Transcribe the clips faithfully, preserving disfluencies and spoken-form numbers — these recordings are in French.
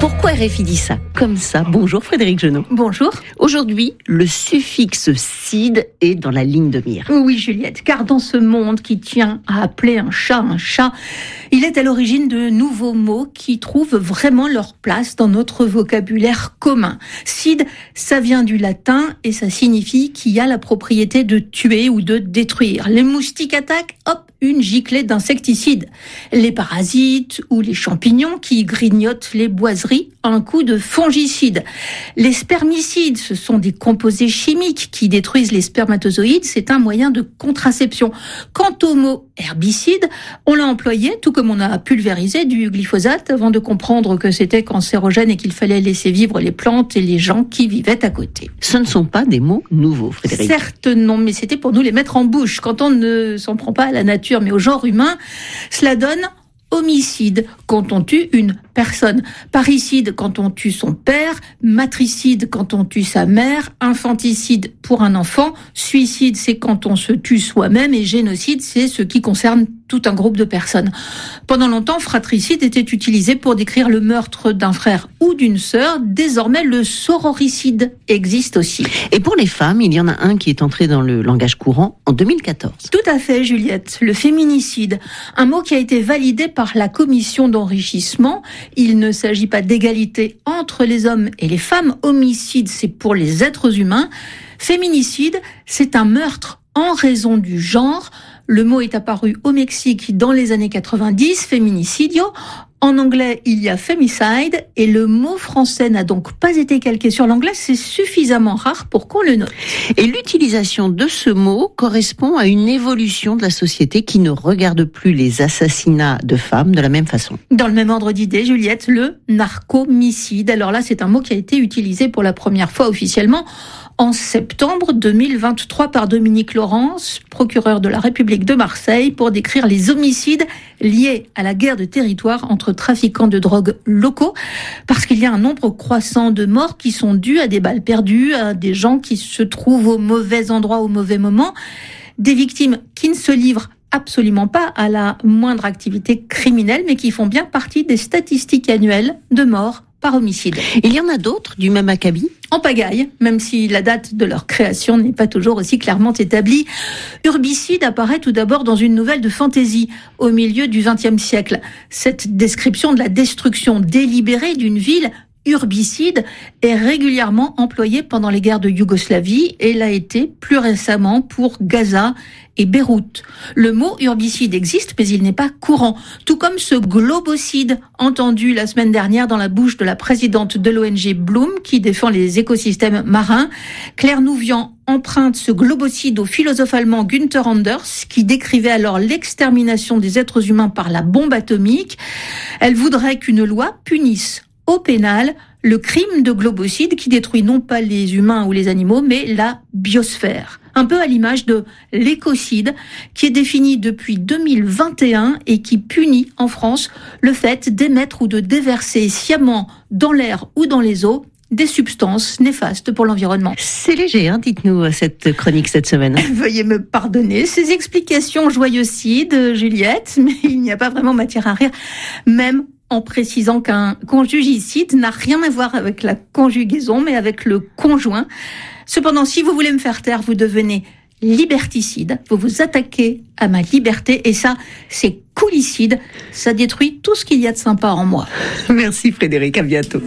Pourquoi R F I dit ça comme ça? Bonjour Frédéric Genot. Bonjour. Aujourd'hui, le suffixe cide est dans la ligne de mire. Oui Juliette, car dans ce monde qui tient à appeler un chat un chat, il est à l'origine de nouveaux mots qui trouvent vraiment leur place dans notre vocabulaire commun. Cide, ça vient du latin et ça signifie qui a la propriété de tuer ou de détruire. Les moustiques attaquent, hop, une giclée d'insecticide. Les parasites ou les champignons qui grignotent les boiseries, un coup de fongicide. Les spermicides, ce sont des composés chimiques qui détruisent les spermatozoïdes, c'est un moyen de contraception. Quant au mot herbicide, on l'a employé, tout comme on a pulvérisé du glyphosate avant de comprendre que c'était cancérogène et qu'il fallait laisser vivre les plantes et les gens qui vivaient à côté. Ce ne sont pas des mots nouveaux, Frédéric. Certes non, mais c'était pour nous les mettre en bouche. Quand on ne s'en prend pas à la nature, mais au genre humain, cela donne homicide quand on tue une personne, parricide quand on tue son père, matricide quand on tue sa mère, infanticide pour un enfant, suicide c'est quand on se tue soi-même et génocide c'est ce qui concerne tout un groupe de personnes. Pendant longtemps, fratricide était utilisé pour décrire le meurtre d'un frère ou d'une sœur. Désormais, le sororicide existe aussi. Et pour les femmes, il y en a un qui est entré dans le langage courant en deux mille quatorze. Tout à fait, Juliette. Le féminicide, un mot qui a été validé par la commission d'enrichissement. Il ne s'agit pas d'égalité entre les hommes et les femmes. Homicide, c'est pour les êtres humains. Féminicide, c'est un meurtre en raison du genre. Le mot est apparu au Mexique dans les années quatre-vingt-dix, féminicidio. En anglais, il y a femicide et le mot français n'a donc pas été calqué sur l'anglais. C'est suffisamment rare pour qu'on le note. Et l'utilisation de ce mot correspond à une évolution de la société qui ne regarde plus les assassinats de femmes de la même façon. Dans le même ordre d'idée, Juliette, le narcomicide. Alors là, c'est un mot qui a été utilisé pour la première fois officiellement en septembre deux mille vingt-trois par Dominique Laurence, procureur de la République de Marseille, pour décrire les homicides liés à la guerre de territoire entre trafiquants de drogue locaux, parce qu'il y a un nombre croissant de morts qui sont dues à des balles perdues, à des gens qui se trouvent au mauvais endroit au mauvais moment, des victimes qui ne se livrent absolument pas à la moindre activité criminelle, mais qui font bien partie des statistiques annuelles de morts par homicide. Il y en a d'autres du même acabit ? En pagaille, même si la date de leur création n'est pas toujours aussi clairement établie. Urbicide apparaît tout d'abord dans une nouvelle de fantasy au milieu du vingtième siècle. Cette description de la destruction délibérée d'une ville, urbicide, est régulièrement employée pendant les guerres de Yougoslavie et l'a été plus récemment pour Gaza et Beyrouth. Le mot urbicide existe, mais il n'est pas courant. Tout comme ce globocide entendu la semaine dernière dans la bouche de la présidente de l'O N G Bloom, qui défend les écosystèmes marins. Claire Nouvian emprunte ce globocide au philosophe allemand Günther Anders, qui décrivait alors l'extermination des êtres humains par la bombe atomique. Elle voudrait qu'une loi punisse au pénal le crime de globocide qui détruit non pas les humains ou les animaux, mais la biosphère. Un peu à l'image de l'écocide, qui est défini depuis deux mille vingt et un et qui punit en France le fait d'émettre ou de déverser sciemment dans l'air ou dans les eaux des substances néfastes pour l'environnement. C'est léger, hein, dites-nous cette chronique cette semaine. Veuillez me pardonner ces explications joyeucides, Juliette, mais il n'y a pas vraiment matière à rire, même en précisant qu'un conjugicide n'a rien à voir avec la conjugaison, mais avec le conjoint. Cependant, si vous voulez me faire taire, vous devenez liberticide, vous vous attaquez à ma liberté, et ça, c'est coulicide, ça détruit tout ce qu'il y a de sympa en moi. Merci Frédéric, à bientôt.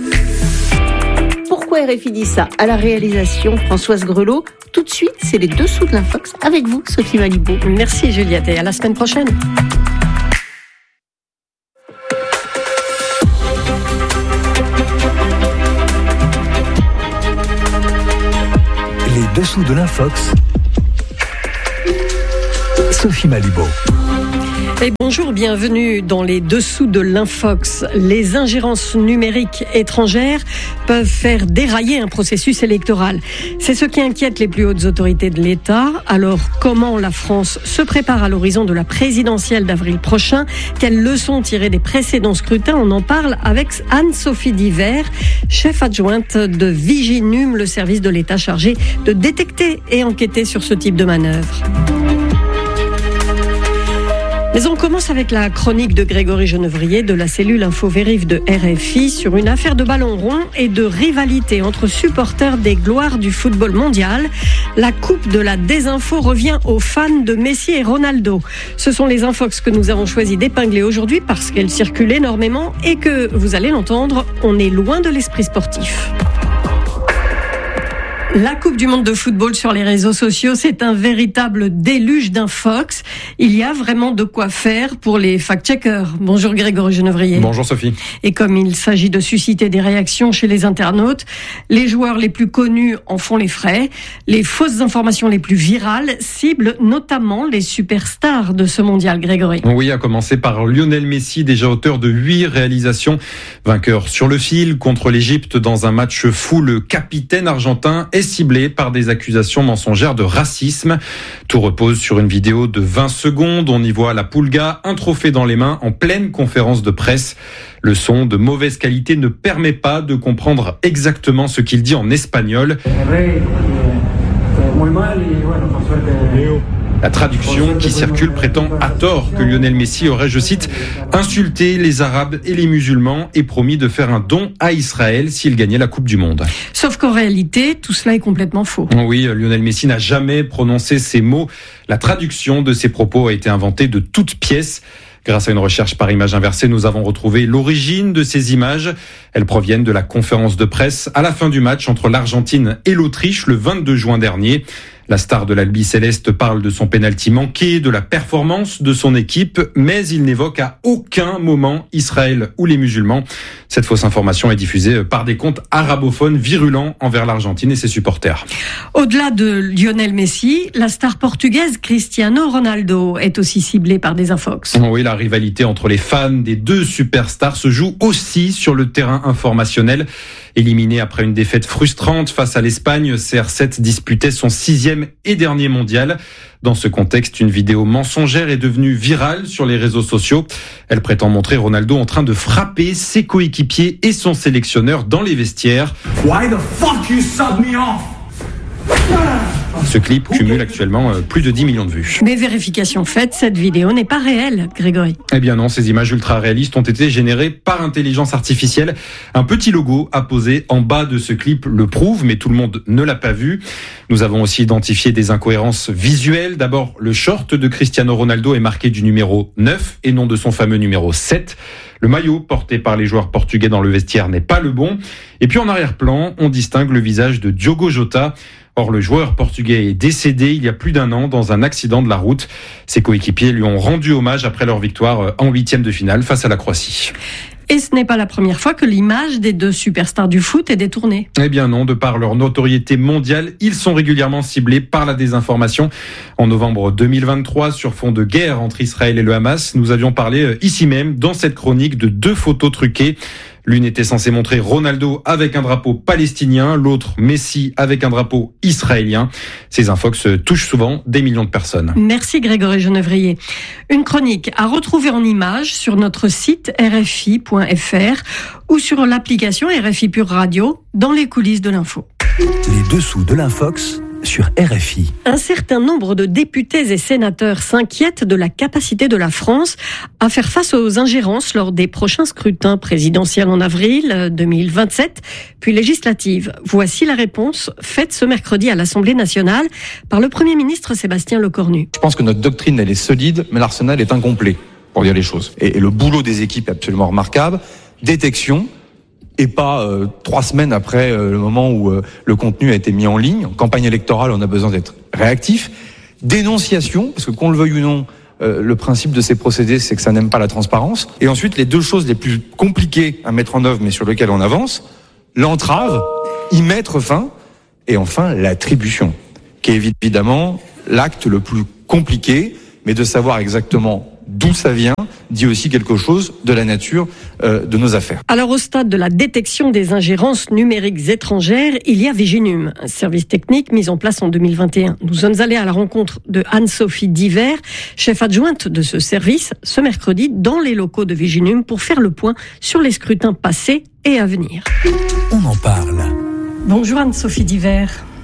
Pourquoi R F I dit ça? À la réalisation, Françoise Grelot. Tout de suite, c'est les dessous de l'Infox avec vous, Sophie Malibaud. Merci Juliette, et à la semaine prochaine. Les dessous de l'Infox, Sophie Malibaud. Et bonjour, bienvenue dans les dessous de l'Infox. Les ingérences numériques étrangères peuvent faire dérailler un processus électoral. C'est ce qui inquiète les plus hautes autorités de l'État. Alors, comment la France se prépare à l'horizon de la présidentielle d'avril prochain? Quelles leçons tirer des précédents scrutins? On en parle avec Anne-Sophie Diver, chef adjointe de Viginum, le service de l'État chargé de détecter et enquêter sur ce type de manœuvre. Mais on commence avec la chronique de Grégory Genevrier de la cellule Info-Vérif de R F I sur une affaire de ballon rond et de rivalité entre supporters des gloires du football mondial. La coupe de la désinfo revient aux fans de Messi et Ronaldo. Ce sont les infox que nous avons choisi d'épingler aujourd'hui parce qu'elles circulent énormément et que, vous allez l'entendre, on est loin de l'esprit sportif. La Coupe du monde de football sur les réseaux sociaux, c'est un véritable déluge d'infox. Il y a vraiment de quoi faire pour les fact-checkers. Bonjour Grégory Genevrier. Bonjour Sophie. Et comme il s'agit de susciter des réactions chez les internautes, les joueurs les plus connus en font les frais. Les fausses informations les plus virales ciblent notamment les superstars de ce mondial, Grégory. Oui, à commencer par Lionel Messi, déjà auteur de huit réalisations. Vainqueur sur le fil contre l'Égypte dans un match fou, le capitaine argentin est ciblé par des accusations mensongères de racisme. Tout repose sur une vidéo de vingt secondes. On y voit la Pulga, un trophée dans les mains en pleine conférence de presse. Le son de mauvaise qualité ne permet pas de comprendre exactement ce qu'il dit en espagnol. La traduction qui circule prétend à tort que Lionel Messi aurait, je cite, insulté les Arabes et les musulmans et promis de faire un don à Israël s'il gagnait la Coupe du Monde. Sauf qu'en réalité, tout cela est complètement faux. Oui, Lionel Messi n'a jamais prononcé ces mots. La traduction de ses propos a été inventée de toutes pièces. Grâce à une recherche par image inversée, nous avons retrouvé l'origine de ces images. Elles proviennent de la conférence de presse à la fin du match entre l'Argentine et l'Autriche le vingt-deux juin dernier. La star de l'Albi Céleste parle de son pénalty manqué, de la performance de son équipe, mais il n'évoque à aucun moment Israël ou les musulmans. Cette fausse information est diffusée par des comptes arabophones virulents envers l'Argentine et ses supporters. Au-delà de Lionel Messi, la star portugaise Cristiano Ronaldo est aussi ciblée par des infox. Oui, la rivalité entre les fans des deux superstars se joue aussi sur le terrain informationnel. Éliminé après une défaite frustrante face à l'Espagne, C R sept disputait son sixième et dernier mondial. Dans ce contexte, une vidéo mensongère est devenue virale sur les réseaux sociaux. Elle prétend montrer Ronaldo en train de frapper ses coéquipiers et son sélectionneur dans les vestiaires. Why the fuck you sub me off? Ce clip cumule actuellement plus de dix millions de vues. Mais vérification faite, cette vidéo n'est pas réelle, Grégory. Eh bien non, ces images ultra réalistes ont été générées par intelligence artificielle. Un petit logo apposé en bas de ce clip le prouve, mais tout le monde ne l'a pas vu. Nous avons aussi identifié des incohérences visuelles. D'abord, le short de Cristiano Ronaldo est marqué du numéro neuf et non de son fameux numéro sept. Le maillot porté par les joueurs portugais dans le vestiaire n'est pas le bon. Et puis en arrière-plan, on distingue le visage de Diogo Jota. Or, le joueur portugais est décédé il y a plus d'un an dans un accident de la route. Ses coéquipiers lui ont rendu hommage après leur victoire en huitième de finale face à la Croatie. Et ce n'est pas la première fois que l'image des deux superstars du foot est détournée. Eh bien non, de par leur notoriété mondiale, ils sont régulièrement ciblés par la désinformation. En novembre deux mille vingt-trois, sur fond de guerre entre Israël et le Hamas, nous avions parlé ici même, dans cette chronique, de deux photos truquées. L'une était censée montrer Ronaldo avec un drapeau palestinien, l'autre Messi avec un drapeau israélien. Ces infox touchent souvent des millions de personnes. Merci Grégory Genevrier. Une chronique à retrouver en images sur notre site r f i point f r ou sur l'application R F I Pure Radio dans les coulisses de l'info. Les dessous de l'infox sur R F I. Un certain nombre de députés et sénateurs s'inquiètent de la capacité de la France à faire face aux ingérences lors des prochains scrutins présidentiels en avril deux mille vingt-sept, puis législatives. Voici la réponse faite ce mercredi à l'Assemblée nationale par le Premier ministre Sébastien Lecornu. Je pense que notre doctrine, elle est solide, mais l'arsenal est incomplet, pour dire les choses. Et, et le boulot des équipes est absolument remarquable. Détection, et pas euh, trois semaines après euh, le moment où euh, le contenu a été mis en ligne. En campagne électorale, on a besoin d'être réactif. Dénonciation, parce que qu'on le veuille ou non, euh, le principe de ces procédés, c'est que ça n'aime pas la transparence. Et ensuite, les deux choses les plus compliquées à mettre en œuvre, mais sur lesquelles on avance, l'entrave, y mettre fin, et enfin l'attribution, qui est évidemment l'acte le plus compliqué, mais de savoir exactement d'où ça vient, dit aussi quelque chose de la nature euh, de nos affaires. Alors au stade de la détection des ingérences numériques étrangères, il y a Viginum, un service technique mis en place en deux mille vingt et un. Nous sommes allés à la rencontre de Anne-Sophie Diver, chef adjointe de ce service, ce mercredi dans les locaux de Viginum pour faire le point sur les scrutins passés et à venir. On en parle. Bonjour Anne-Sophie Diver.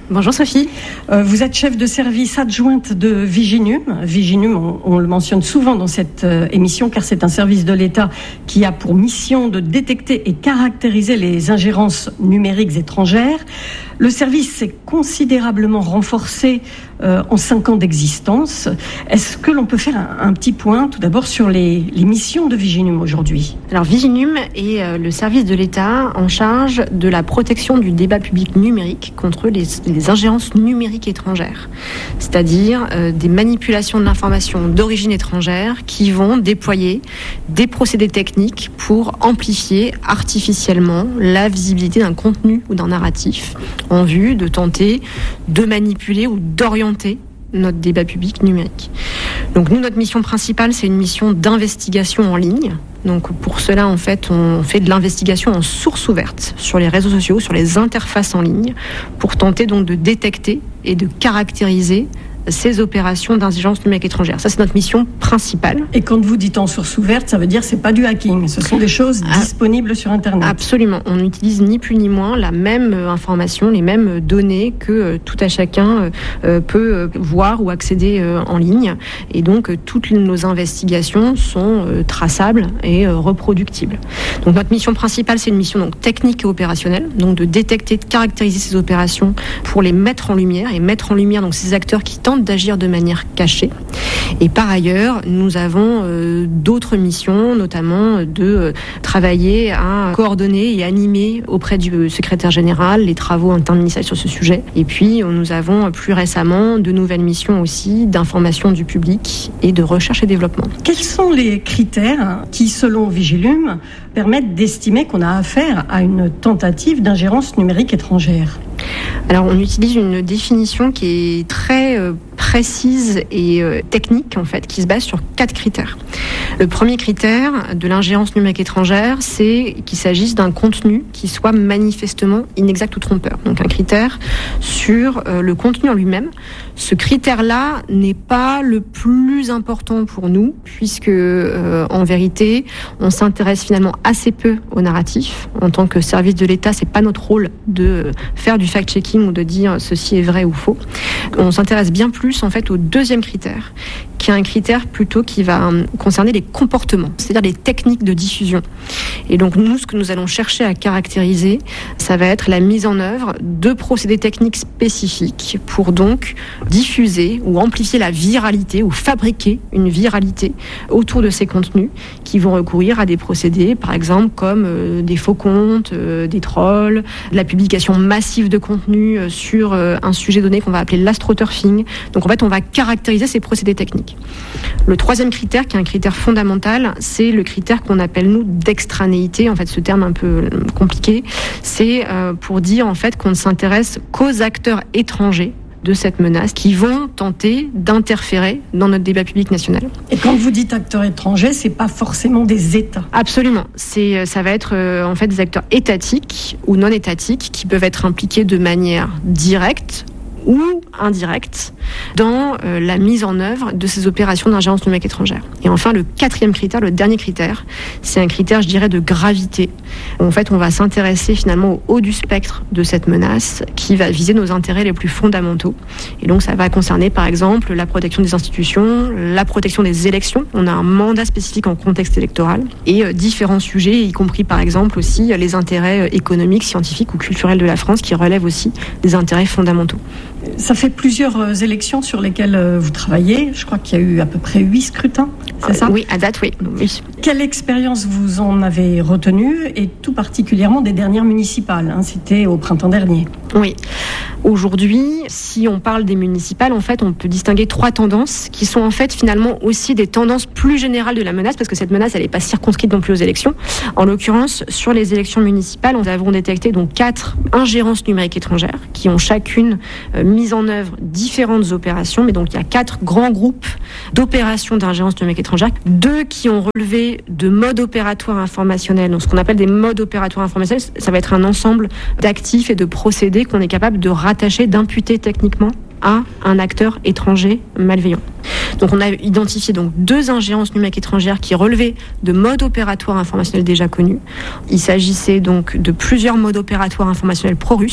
Bonjour Sophie. Euh, vous êtes chef de service adjointe de Viginum. Viginum, on, on le mentionne souvent dans cette euh, émission car c'est un service de l'État qui a pour mission de détecter et caractériser les ingérences numériques étrangères. Le service s'est considérablement renforcé euh, en cinq ans d'existence. Est-ce que l'on peut faire un, un petit point tout d'abord sur les, les missions de Viginum aujourd'hui ? Alors Viginum est euh, le service de l'État en charge de la protection du débat public numérique contre les, les ingérences numériques étrangères, c'est-à-dire euh, des manipulations de l'information d'origine étrangère qui vont déployer des procédés techniques pour amplifier artificiellement la visibilité d'un contenu ou d'un narratif en vue de tenter de manipuler ou d'orienter notre débat public numérique. Donc nous, notre mission principale, c'est une mission d'investigation en ligne. Donc pour cela, en fait, on fait de l'investigation en source ouverte sur les réseaux sociaux, sur les interfaces en ligne, pour tenter donc de détecter et de caractériser ces opérations d'ingérence numérique étrangère. Ça, c'est notre mission principale. Et quand vous dites en source ouverte, ça veut dire que c'est pas du hacking, ce sont des choses ah, disponibles sur Internet. Absolument. On n'utilise ni plus ni moins la même information, les mêmes données que euh, tout à chacun euh, peut euh, voir ou accéder euh, en ligne. Et donc, euh, toutes nos investigations sont euh, traçables et euh, reproductibles. Donc, notre mission principale, c'est une mission donc technique et opérationnelle, donc de détecter, de caractériser ces opérations pour les mettre en lumière et mettre en lumière donc ces acteurs qui tentent d'agir de manière cachée. Et par ailleurs, nous avons euh, d'autres missions, notamment de euh, travailler à coordonner et animer auprès du secrétaire général les travaux interministériels sur ce sujet. Et puis, nous avons plus récemment de nouvelles missions aussi d'information du public et de recherche et développement. Quels sont les critères qui, selon Viginum, permettent d'estimer qu'on a affaire à une tentative d'ingérence numérique étrangère ? Alors, on utilise une définition qui est très euh, précise et euh, technique, en fait, qui se base sur quatre critères. Le premier critère de l'ingérence numérique étrangère, c'est qu'il s'agisse d'un contenu qui soit manifestement inexact ou trompeur. Donc, un critère sur euh, le contenu en lui-même. Ce critère-là n'est pas le plus important pour nous, puisque, euh, en vérité, on s'intéresse finalement assez peu au narratif. En tant que service de l'État, c'est pas notre rôle de faire du fact-checking ou de dire ceci est vrai ou faux. On s'intéresse bien plus en fait au deuxième critère, qui est un critère plutôt qui va concerner les comportements, c'est-à-dire les techniques de diffusion. Et donc nous, ce que nous allons chercher à caractériser, ça va être la mise en œuvre de procédés techniques spécifiques pour donc diffuser ou amplifier la viralité ou fabriquer une viralité autour de ces contenus qui vont recourir à des procédés, par exemple comme euh, des faux comptes, euh, des trolls, de la publication massive de contenu euh, sur euh, un sujet donné qu'on va appeler l'astroturfing. Donc en fait, on va caractériser ces procédés techniques. Le troisième critère, qui est un critère fondamental, c'est le critère qu'on appelle nous d'extranéité. En fait, ce terme un peu compliqué, c'est euh, pour dire en fait qu'on ne s'intéresse qu'aux acteurs étrangers de cette menace qui vont tenter d'interférer dans notre débat public national. Et quand vous dites acteurs étrangers, c'est pas forcément des États. Absolument. C'est, ça va être euh, en fait des acteurs étatiques ou non étatiques qui peuvent être impliqués de manière directe ou indirecte dans euh, la mise en œuvre de ces opérations d'ingérence numérique étrangère. Et enfin, le quatrième critère, le dernier critère, c'est un critère, je dirais, de gravité. En fait, on va s'intéresser finalement au haut du spectre de cette menace qui va viser nos intérêts les plus fondamentaux. Et donc, ça va concerner, par exemple, la protection des institutions, la protection des élections. On a un mandat spécifique en contexte électoral et euh, différents sujets, y compris, par exemple, aussi les intérêts euh, économiques, scientifiques ou culturels de la France qui relèvent aussi des intérêts fondamentaux. Ça fait plusieurs élections sur lesquelles vous travaillez. Je crois qu'il y a eu à peu près huit scrutins, c'est ça ? Oui, à date, oui. oui. Quelle expérience vous en avez retenue, et tout particulièrement des dernières municipales, hein, c'était au printemps dernier. Oui. Aujourd'hui, si on parle des municipales, en fait, on peut distinguer trois tendances qui sont en fait finalement aussi des tendances plus générales de la menace, parce que cette menace, elle n'est pas circonscrite non plus aux élections. En l'occurrence, sur les élections municipales, nous avons détecté donc quatre ingérences numériques étrangères qui ont chacune euh, mis en œuvre différentes opérations, mais donc il y a quatre grands groupes d'opérations d'ingérence numérique étrangère, deux qui ont relevé de modes opératoires informationnels. Donc ce qu'on appelle des modes opératoires informationnels, ça va être un ensemble d'actifs et de procédés qu'on est capable de rattacher, d'imputer techniquement à un acteur étranger malveillant. Donc on a identifié donc deux ingérences numériques étrangères qui relevaient de modes opératoires informationnels déjà connus. Il s'agissait donc de plusieurs modes opératoires informationnels pro-russes,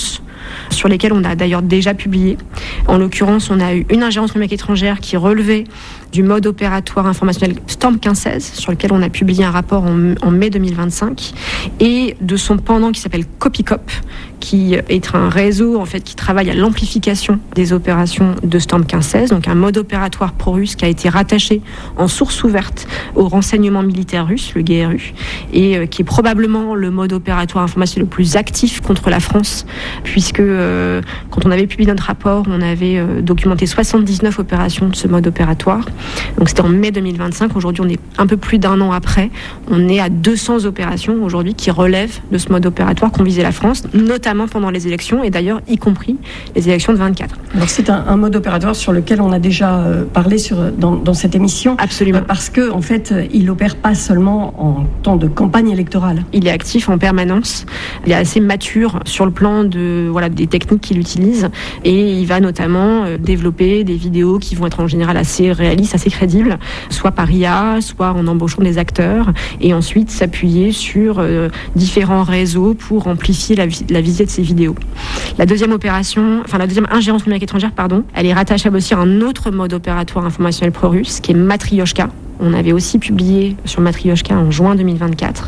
sur lesquels on a d'ailleurs déjà publié. En l'occurrence, on a eu une ingérence numérique étrangère qui relevait du mode opératoire informationnel Storm quinze seize, sur lequel on a publié un rapport en, en mai deux mille vingt-cinq, et de son pendant qui s'appelle Copycop, qui est un réseau en fait qui travaille à l'amplification des opérations de Storm quinze seize, donc un mode opératoire pro-russe qui a été rattaché en source ouverte au renseignement militaire russe, le G R U, et euh, qui est probablement le mode opératoire informationnel le plus actif contre la France, puisque euh, quand on avait publié notre rapport, on avait euh, documenté soixante-dix-neuf opérations de ce mode opératoire. Donc c'était en mai deux mille vingt-cinq. Aujourd'hui, on est un peu plus d'un an après. On est à deux cents opérations aujourd'hui qui relèvent de ce mode opératoire qu'ont visé la France, notamment pendant les élections, et d'ailleurs y compris les élections de vingt-quatre. Alors c'est un, un mode opératoire sur lequel on a déjà euh, parlé sur, dans, dans cette émission. Absolument. Euh, parce que en fait, il n'opère pas seulement en temps de campagne électorale. Il est actif en permanence. Il est assez mature sur le plan de voilà des techniques qu'il utilise, et il va notamment euh, développer des vidéos qui vont être en général assez réalistes, assez crédibles, soit par I A, soit en embauchant des acteurs, et ensuite s'appuyer sur euh, différents réseaux pour amplifier la, la visée de ces vidéos. La deuxième opération, enfin la deuxième ingérence numérique étrangère, pardon, elle est rattachable aussi à un autre mode opératoire informationnel pro-russe, qui est Matryoshka. On avait aussi publié sur Matryoshka en juin deux mille vingt-quatre,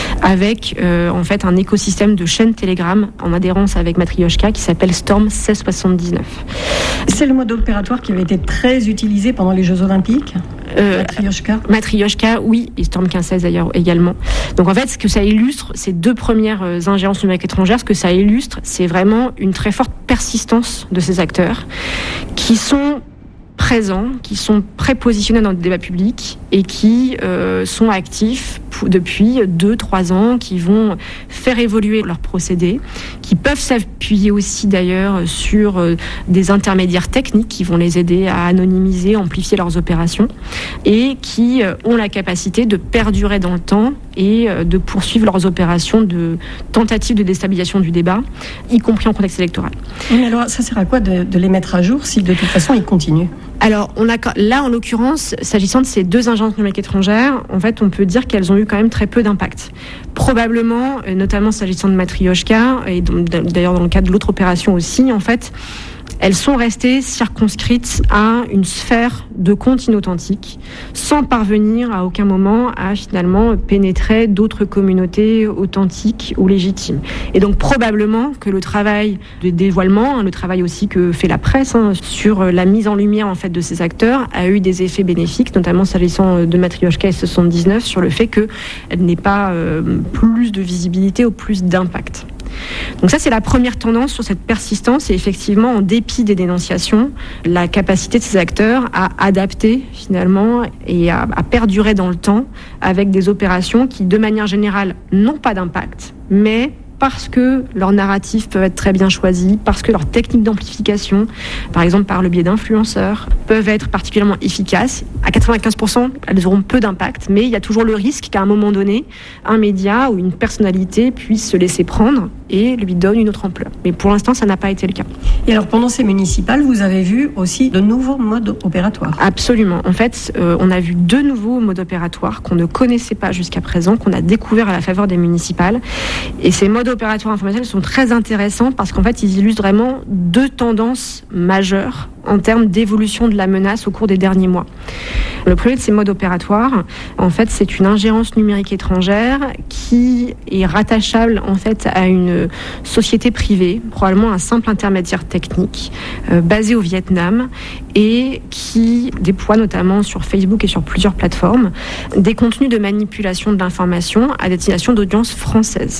avec euh, en fait un écosystème de chaînes Telegram en adhérence avec Matryoshka qui s'appelle Storm mille six cent soixante-dix-neuf. C'est le mode opératoire qui avait été très utilisé pendant les Jeux Olympiques. Euh, Matryoshka. Matryoshka, oui, et Storm quinze seize d'ailleurs également. Donc en fait, ce que ça illustre, ces deux premières ingérences numériques étrangères, ce que ça illustre, c'est vraiment une très forte persistance de ces acteurs qui sont présents, qui sont prépositionnés dans le débat public et qui euh, sont actifs pour, depuis deux trois ans, qui vont faire évoluer leurs procédés, qui peuvent s'appuyer aussi d'ailleurs sur euh, des intermédiaires techniques qui vont les aider à anonymiser, amplifier leurs opérations, et qui euh, ont la capacité de perdurer dans le temps et euh, de poursuivre leurs opérations de tentative de déstabilisation du débat, y compris en contexte électoral. Mais alors, ça sert à quoi de, de les mettre à jour si de toute façon ils continuent ? Alors, on a, là, en l'occurrence, s'agissant de ces deux ingérences numériques étrangères, en fait, on peut dire qu'elles ont eu quand même très peu d'impact. Probablement, notamment s'agissant de Matryoshka, et d'ailleurs dans le cas de l'autre opération aussi, en fait, elles sont restées circonscrites à une sphère de comptes inauthentiques, sans parvenir à aucun moment à finalement pénétrer d'autres communautés authentiques ou légitimes. Et donc probablement que le travail de dévoilement, le travail aussi que fait la presse hein, sur la mise en lumière en fait de ces acteurs, a eu des effets bénéfiques, notamment s'agissant de Matryoshka et soixante-dix-neuf, sur le fait qu'elle n'ait pas euh, plus de visibilité ou plus d'impact. Donc ça, c'est la première tendance sur cette persistance, et effectivement, en dépit des dénonciations, la capacité de ces acteurs à adapter finalement et à, à perdurer dans le temps avec des opérations qui, de manière générale, n'ont pas d'impact, mais parce que leurs narratifs peuvent être très bien choisis, parce que leurs techniques d'amplification, par exemple par le biais d'influenceurs, peuvent être particulièrement efficaces. À quatre-vingt-quinze pour cent, elles auront peu d'impact, mais il y a toujours le risque qu'à un moment donné, un média ou une personnalité puisse se laisser prendre et lui donne une autre ampleur. Mais pour l'instant, ça n'a pas été le cas. Et alors, pendant ces municipales, vous avez vu aussi de nouveaux modes opératoires ? Absolument. En fait, euh, on a vu deux nouveaux modes opératoires qu'on ne connaissait pas jusqu'à présent, qu'on a découvert à la faveur des municipales. Et ces modes opératoires informationnels sont très intéressants parce qu'en fait, ils illustrent vraiment deux tendances majeures en termes d'évolution de la menace au cours des derniers mois. Le premier de ces modes opératoires, en fait, c'est une ingérence numérique étrangère qui est rattachable en fait à une société privée, probablement un simple intermédiaire technique, euh, basé au Vietnam, et qui déploie notamment sur Facebook et sur plusieurs plateformes des contenus de manipulation de l'information à destination d'audiences françaises.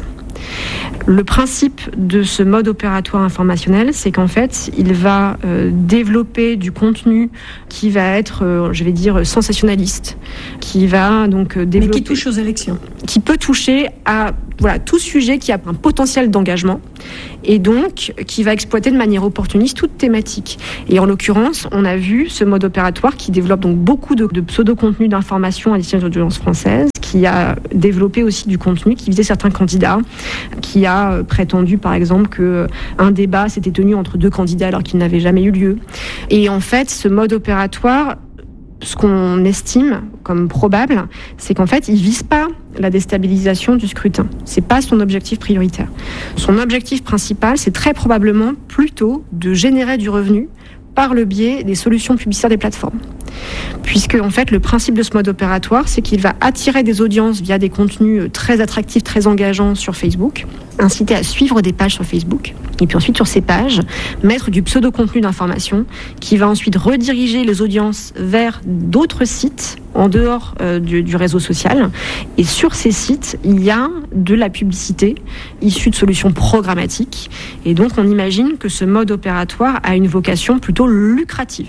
Le principe de ce mode opératoire informationnel, c'est qu'en fait, il va euh, développer du contenu qui va être, euh, je vais dire, sensationnaliste, qui va donc euh, développer... Mais qui touche aux élections. Qui peut toucher à voilà, tout sujet qui a un potentiel d'engagement, et donc qui va exploiter de manière opportuniste toute thématique. Et en l'occurrence, on a vu ce mode opératoire qui développe donc beaucoup de, de pseudo-contenus d'information à destination d'audiences françaises, qui a développé aussi du contenu qui visait certains candidats, qui a prétendu par exemple qu'un débat s'était tenu entre deux candidats alors qu'il n'avait jamais eu lieu. Et en fait, ce mode opératoire ce qu'on estime comme probable, c'est qu'en fait, il vise pas la déstabilisation du scrutin. C'est pas son objectif prioritaire. Son objectif principal, c'est très probablement plutôt de générer du revenu par le biais des solutions publicitaires des plateformes. Puisque, en fait, le principe de ce mode opératoire, c'est qu'il va attirer des audiences via des contenus très attractifs, très engageants sur Facebook, inciter à suivre des pages sur Facebook, et puis ensuite, sur ces pages, mettre du pseudo-contenu d'information qui va ensuite rediriger les audiences vers d'autres sites en dehors euh, du, du réseau social. Et sur ces sites, il y a de la publicité issue de solutions programmatiques. Et donc, on imagine que ce mode opératoire a une vocation plutôt lucrative.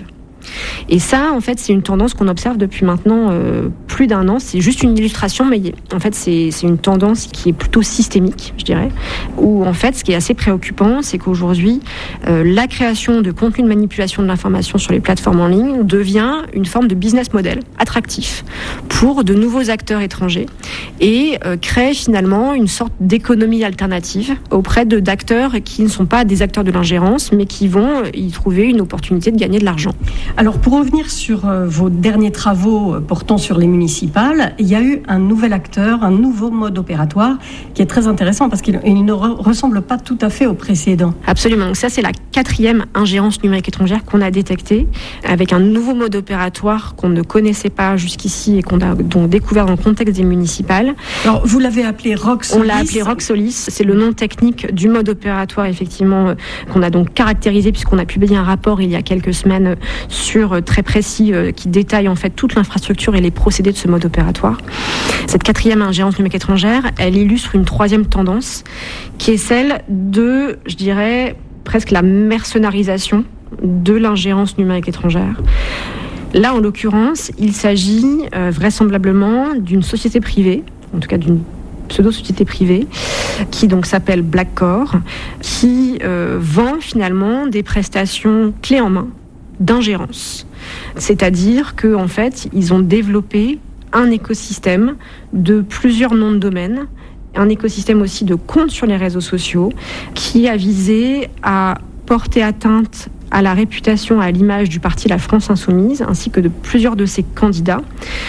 Et ça, en fait, c'est une tendance qu'on observe depuis maintenant euh, plus d'un an. C'est juste une illustration, mais en fait, c'est, c'est une tendance qui est plutôt systémique, je dirais. Où, en fait, ce qui est assez préoccupant, c'est qu'aujourd'hui, euh, la création de contenu de manipulation de l'information sur les plateformes en ligne devient une forme de business model attractif pour de nouveaux acteurs étrangers et euh, crée finalement une sorte d'économie alternative auprès de, d'acteurs qui ne sont pas des acteurs de l'ingérence, mais qui vont y trouver une opportunité de gagner de l'argent. Alors, pour revenir sur euh, vos derniers travaux euh, portant sur les municipales, il y a eu un nouvel acteur, un nouveau mode opératoire qui est très intéressant parce qu'il il ne re- ressemble pas tout à fait au précédent. Absolument. Donc ça, c'est la quatrième ingérence numérique étrangère qu'on a détectée avec un nouveau mode opératoire qu'on ne connaissait pas jusqu'ici et qu'on a donc découvert dans le contexte des municipales. Alors, vous l'avez appelé Roxolis. On l'a appelé Roxolis. C'est le nom technique du mode opératoire, effectivement, euh, qu'on a donc caractérisé puisqu'on a publié un rapport il y a quelques semaines euh, sur euh, très précis euh, qui détaille en fait toute l'infrastructure et les procédés de ce mode opératoire. Cette quatrième ingérence numérique étrangère, elle illustre une troisième tendance qui est celle de, je dirais, presque la mercenarisation de l'ingérence numérique étrangère. Là, en l'occurrence, il s'agit euh, vraisemblablement d'une société privée, en tout cas d'une pseudo-société privée, qui donc s'appelle Blackcore, qui euh, vend finalement des prestations clés en main d'ingérence. C'est-à-dire qu'en fait, ils ont développé un écosystème de plusieurs noms de domaine, un écosystème aussi de comptes sur les réseaux sociaux, qui a visé à porter atteinte à la réputation, à l'image du parti La France Insoumise, ainsi que de plusieurs de ses candidats,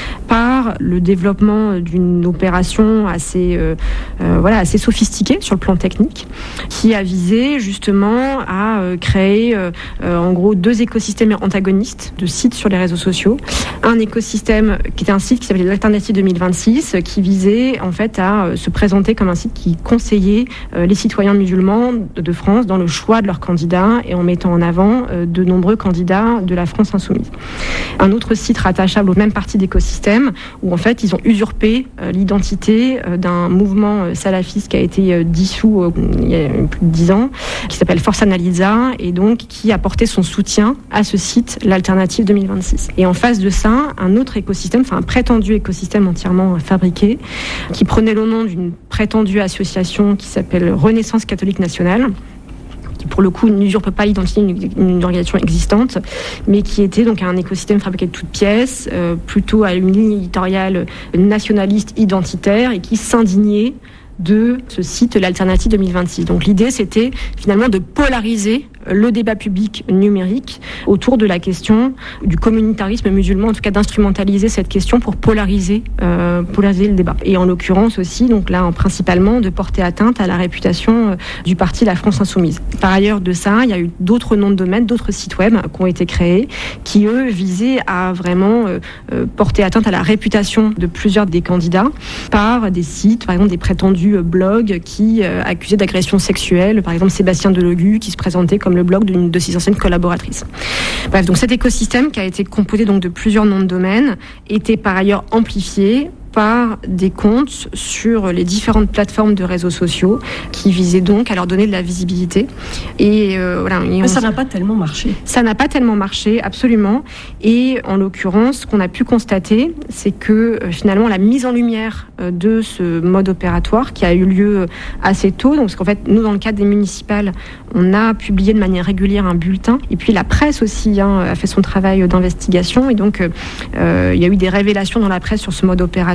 par le développement d'une opération assez, euh, euh, voilà, assez sophistiquée sur le plan technique, qui a visé justement à euh, créer euh, euh, en gros deux écosystèmes antagonistes de sites sur les réseaux sociaux. Un écosystème qui était un site qui s'appelait l'Alternative deux mille vingt-six, qui visait en fait à euh, se présenter comme un site qui conseillait euh, les citoyens musulmans de, de France dans le choix de leurs candidats et en mettant en avant de nombreux candidats de la France Insoumise. Un autre site rattachable au même parti d'écosystème où en fait ils ont usurpé euh, l'identité euh, d'un mouvement euh, salafiste qui a été euh, dissous euh, il y a plus de dix ans, qui s'appelle Force Analysa et donc qui apportait son soutien à ce site, l'Alternative deux mille vingt-six. Et en face de ça, un autre écosystème, enfin un prétendu écosystème entièrement euh, fabriqué, qui prenait le nom d'une prétendue association qui s'appelle Renaissance catholique nationale, qui pour le coup n'usurpe pas l'identité d'une une organisation existante, mais qui était donc un écosystème fabriqué de toutes pièces, euh, plutôt à une ligne éditoriale nationaliste identitaire et qui s'indignait de ce site, l'Alternative deux mille vingt-six. Donc l'idée, c'était finalement de polariser le débat public numérique autour de la question du communautarisme musulman, en tout cas d'instrumentaliser cette question pour polariser, euh, polariser le débat. Et en l'occurrence aussi, donc là, principalement, de porter atteinte à la réputation euh, du parti La France Insoumise. Par ailleurs de ça, il y a eu d'autres noms de domaine, d'autres sites web qui ont été créés, qui eux visaient à vraiment euh, euh, porter atteinte à la réputation de plusieurs des candidats par des sites, par exemple des prétendus blogs qui euh, accusaient d'agression sexuelle, par exemple Sébastien Delogu qui se présentait comme le blog d'une de ses anciennes collaboratrices. Bref, donc cet écosystème qui a été composé donc de plusieurs noms de domaine était par ailleurs amplifié par des comptes sur les différentes plateformes de réseaux sociaux qui visaient donc à leur donner de la visibilité. Et euh, voilà. Et Mais ça n'a pas tellement marché. Ça n'a pas tellement marché, absolument. Et en l'occurrence, ce qu'on a pu constater, c'est que euh, finalement la mise en lumière euh, de ce mode opératoire qui a eu lieu assez tôt, donc parce qu'en fait nous dans le cadre des municipales, on a publié de manière régulière un bulletin. Et puis la presse aussi hein, a fait son travail d'investigation. Et donc euh, euh, il y a eu des révélations dans la presse sur ce mode opératoire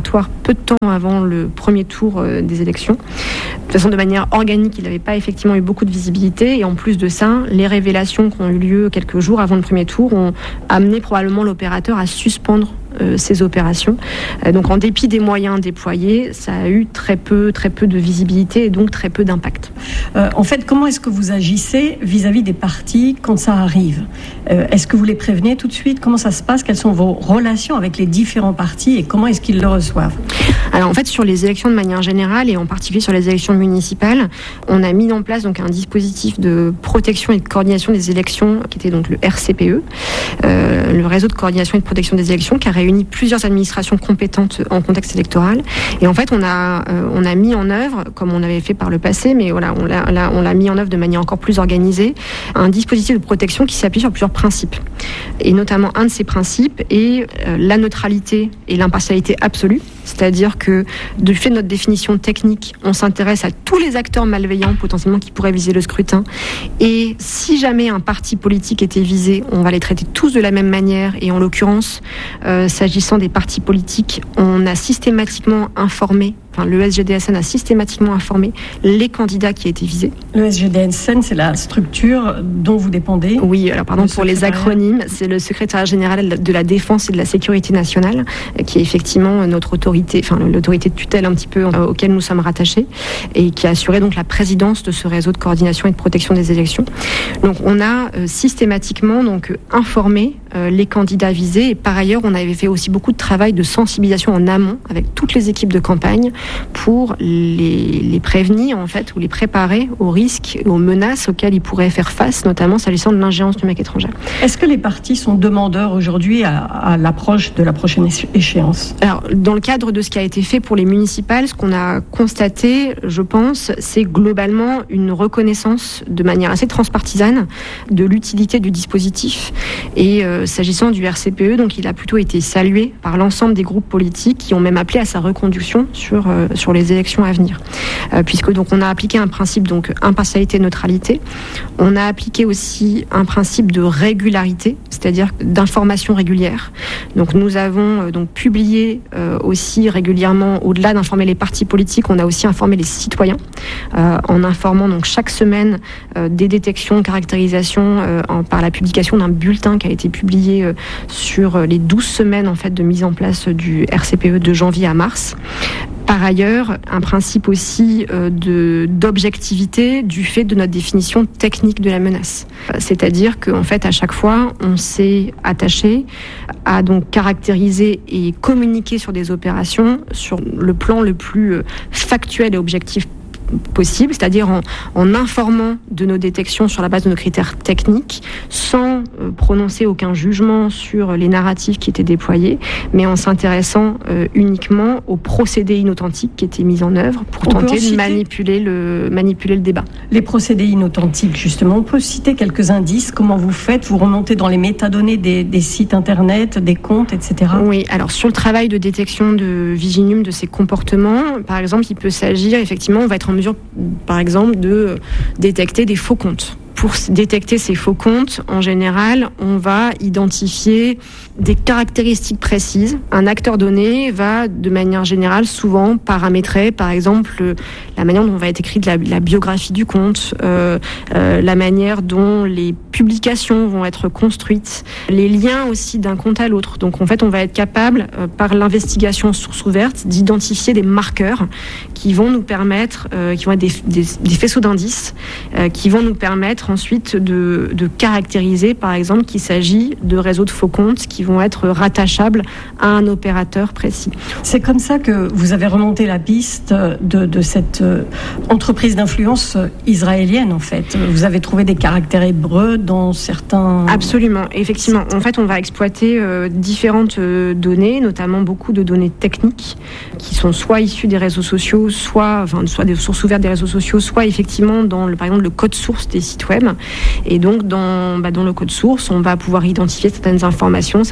opératoire peu de temps avant le premier tour euh, des élections. De toute façon, de manière organique, il n'avait pas effectivement eu beaucoup de visibilité. Et en plus de ça, les révélations qui ont eu lieu quelques jours avant le premier tour ont amené probablement l'opérateur à suspendre Euh, ces opérations. Euh, donc en dépit des moyens déployés, ça a eu très peu, très peu de visibilité et donc très peu d'impact. Euh, en fait, comment est-ce que vous agissez vis-à-vis des partis quand ça arrive ? euh, Est-ce que vous les prévenez tout de suite ? Comment ça se passe ? Quelles sont vos relations avec les différents partis et comment est-ce qu'ils le reçoivent ? Alors en fait, sur les élections de manière générale et en particulier sur les élections municipales, on a mis en place donc un dispositif de protection et de coordination des élections qui était donc le R C P E, euh, le réseau de coordination et de protection des élections, qui a réuni plusieurs administrations compétentes en contexte électoral. Et en fait, on a euh, on a mis en œuvre, comme on avait fait par le passé, mais voilà, on l'a, l'a on l'a mis en œuvre de manière encore plus organisée, un dispositif de protection qui s'appuie sur plusieurs principes. Et notamment un de ces principes est euh, la neutralité et l'impartialité absolue. C'est-à-dire que, du fait de notre définition technique, on s'intéresse à tous les acteurs malveillants potentiellement qui pourraient viser le scrutin. Et si jamais un parti politique était visé, on va les traiter tous de la même manière. Et en l'occurrence, euh, s'agissant des partis politiques, on a systématiquement informé, enfin le S G D S N a systématiquement informé les candidats qui étaient visés. Le S G D S N, c'est la structure dont vous dépendez ? Oui, alors pardon pour les acronymes, c'est le secrétariat général de la Défense et de la Sécurité nationale, qui est effectivement notre autorité, enfin l'autorité de tutelle un petit peu euh, auquel nous sommes rattachés, et qui a assuré donc la présidence de ce réseau de coordination et de protection des élections. Donc on a euh, systématiquement donc informé euh, les candidats visés, et par ailleurs on avait fait aussi beaucoup de travail de sensibilisation en amont avec toutes les équipes de campagne pour les, les prévenir en fait ou les préparer aux risques et aux menaces auxquelles ils pourraient faire face, notamment s'agissant de l'ingérence numérique étrangère. Est-ce que les partis sont demandeurs aujourd'hui à, à l'approche de la prochaine échéance ? Alors, dans le cadre de ce qui a été fait pour les municipales, ce qu'on a constaté, je pense, c'est globalement une reconnaissance de manière assez transpartisane de l'utilité du dispositif. Et euh, s'agissant du R C P E, donc il a plutôt été salué par l'ensemble des groupes politiques qui ont même appelé à sa reconduction sur euh, sur les élections à venir. Euh, puisque donc on a appliqué un principe donc impartialité, neutralité. On a appliqué aussi un principe de régularité, c'est-à-dire d'information régulière. Donc nous avons euh, donc publié euh, aussi régulièrement, au-delà d'informer les partis politiques, on a aussi informé les citoyens euh, en informant donc chaque semaine euh, des détections, caractérisations euh, en, par la publication d'un bulletin qui a été publié euh, sur les douze semaines en fait de mise en place du R C P E de janvier à mars. Par ailleurs, un principe aussi euh, de, d'objectivité du fait de notre définition technique de la menace. C'est-à-dire qu'en fait, à chaque fois, on s'est attaché à donc caractériser et communiquer sur des opérations sur le plan le plus factuel et objectif possible, c'est-à-dire en, en informant de nos détections sur la base de nos critères techniques, sans euh, prononcer aucun jugement sur les narratifs qui étaient déployés, mais en s'intéressant euh, uniquement aux procédés inauthentiques qui étaient mis en œuvre pour on tenter de manipuler le, manipuler le débat. Les procédés inauthentiques, justement, on peut citer quelques indices, comment vous faites, vous remontez dans les métadonnées des, des sites internet, des comptes, et cetera. Oui, alors sur le travail de détection de Viginum, de ces comportements, par exemple, il peut s'agir, effectivement, on va être en mesure, par exemple, de détecter des faux comptes. Pour détecter ces faux comptes, en général, on va identifier des caractéristiques précises. Un acteur donné va, de manière générale, souvent paramétrer, par exemple, la manière dont va être écrite la, la biographie du compte, euh, euh, la manière dont les publications vont être construites, les liens aussi d'un compte à l'autre. Donc, en fait, on va être capable, euh, par l'investigation source ouverte, d'identifier des marqueurs qui vont nous permettre, euh, qui vont être des, des, des faisceaux d'indices, euh, qui vont nous permettre ensuite de, de caractériser, par exemple, qu'il s'agit de réseaux de faux comptes qui vont être rattachables à un opérateur précis. C'est comme ça que vous avez remonté la piste de, de cette entreprise d'influence israélienne, en fait. Vous avez trouvé des caractères hébreux dans certains... Absolument, effectivement. En fait, on va exploiter euh, différentes euh, données, notamment beaucoup de données techniques qui sont soit issues des réseaux sociaux, soit, enfin, soit des sources ouvertes des réseaux sociaux, soit effectivement dans, le, par exemple, le code source des sites web. Et donc, dans, bah, dans le code source, on va pouvoir identifier certaines informations,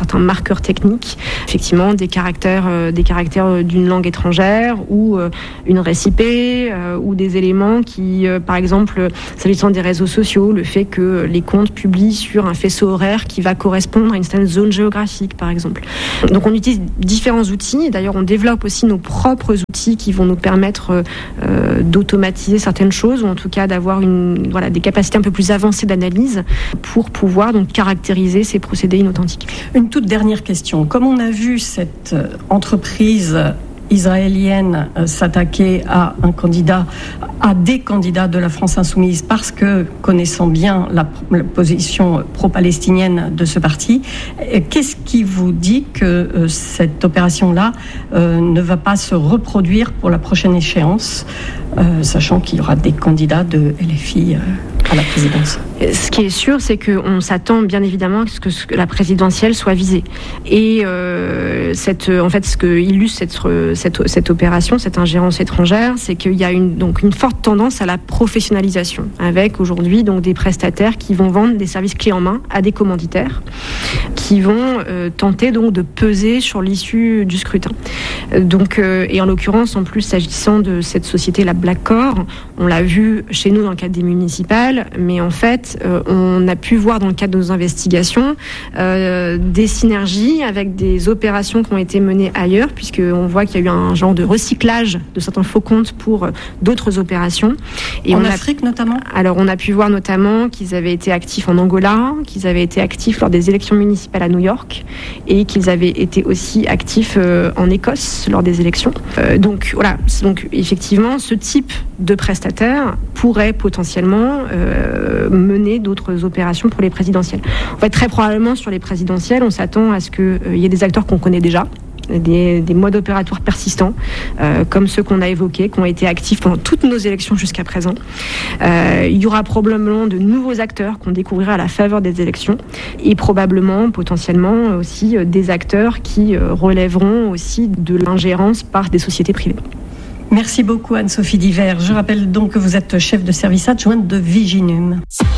certains marqueurs techniques, effectivement des caractères, euh, des caractères d'une langue étrangère ou euh, une récipée euh, ou des éléments qui, euh, par exemple, s'agissant des réseaux sociaux, le fait que les comptes publient sur un faisceau horaire qui va correspondre à une certaine zone géographique, par exemple. Donc on utilise différents outils, et d'ailleurs on développe aussi nos propres outils qui vont nous permettre euh, d'automatiser certaines choses, ou en tout cas d'avoir une, voilà, des capacités un peu plus avancées d'analyse pour pouvoir donc caractériser ces procédés inauthentiques. Une toute dernière question. Comme on a vu cette entreprise israélienne euh, s'attaquer à un candidat, à des candidats de la France insoumise, parce que, connaissant bien la, la position pro-palestinienne de ce parti, euh, qu'est-ce qui vous dit que euh, cette opération-là euh, ne va pas se reproduire pour la prochaine échéance, euh, sachant qu'il y aura des candidats de L F I euh, à la présidence? Ce qui est sûr, c'est qu'on s'attend bien évidemment à ce que la présidentielle soit visée. Et euh, cette, en fait, ce que illustre cette, cette, cette opération, cette ingérence étrangère, c'est qu'il y a une, donc une forte tendance à la professionnalisation, avec aujourd'hui donc des prestataires qui vont vendre des services clés en main à des commanditaires, qui vont euh, tenter donc de peser sur l'issue du scrutin. Donc, euh, et en l'occurrence, en plus, s'agissant de cette société, la Blackcore, on l'a vu chez nous dans le cadre des municipales, mais en fait, Euh, on a pu voir dans le cadre de nos investigations euh, des synergies avec des opérations qui ont été menées ailleurs, puisqu'on voit qu'il y a eu un genre de recyclage de certains faux comptes pour euh, d'autres opérations. Et en on Afrique a, notamment Alors on a pu voir notamment qu'ils avaient été actifs en Angola, qu'ils avaient été actifs lors des élections municipales à New York, et qu'ils avaient été aussi actifs euh, en Écosse lors des élections. Euh, donc voilà, donc effectivement ce type de prestataire pourrait potentiellement euh, mener d'autres opérations pour les présidentielles. En fait, très probablement sur les présidentielles, on s'attend à ce qu'il euh, y ait des acteurs qu'on connaît déjà, des, des modes opératoires persistants, euh, comme ceux qu'on a évoqués, qui ont été actifs pendant toutes nos élections jusqu'à présent. Euh, il y aura probablement de nouveaux acteurs qu'on découvrira à la faveur des élections, et probablement, potentiellement aussi, euh, des acteurs qui euh, relèveront aussi de l'ingérence par des sociétés privées. Merci beaucoup Anne-Sophie Divert. Je rappelle donc que vous êtes chef de service adjointe de Viginum.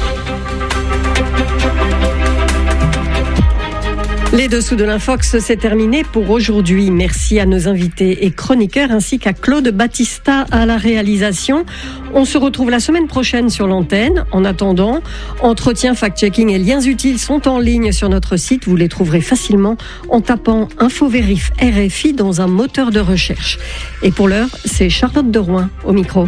Les dessous de l'Infox, c'est terminé pour aujourd'hui. Merci à nos invités et chroniqueurs ainsi qu'à Claude Battista à la réalisation. On se retrouve la semaine prochaine sur l'antenne. En attendant, entretien, fact-checking et liens utiles sont en ligne sur notre site. Vous les trouverez facilement en tapant InfoVérif R F I dans un moteur de recherche. Et pour l'heure, c'est Charlotte de Rouen au micro.